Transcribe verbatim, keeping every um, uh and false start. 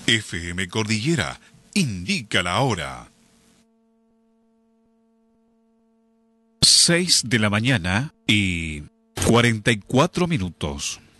F M Cordillera indica la hora. Seis de la mañana y cuarenta y cuatro minutos.